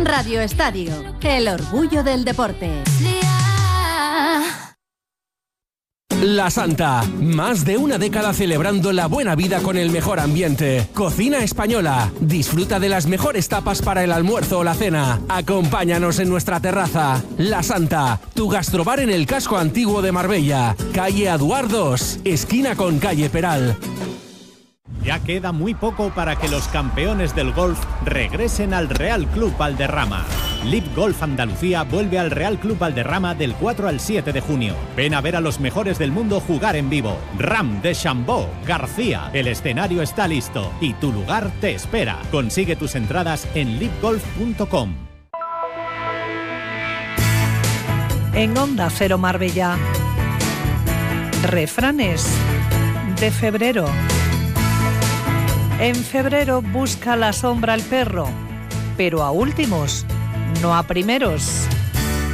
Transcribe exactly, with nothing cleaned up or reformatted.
Radio Estadio, el orgullo del deporte. La Santa, más de una década celebrando la buena vida con el mejor ambiente. Cocina española, disfruta de las mejores tapas para el almuerzo o la cena. Acompáñanos en nuestra terraza. La Santa, tu gastrobar en el casco antiguo de Marbella. Calle Aduardos, esquina con calle Peral. Ya queda muy poco para que los campeones del golf regresen al Real Club Valderrama. Live Golf Andalucía vuelve al Real Club Valderrama del cuatro al siete de junio. Ven a ver a los mejores del mundo jugar en vivo. Ram, Deschambault, García. El escenario está listo y tu lugar te espera. Consigue tus entradas en live golf punto com. En Onda Cero Marbella. Refranes de febrero. En febrero busca la sombra el perro, pero a últimos, no a primeros.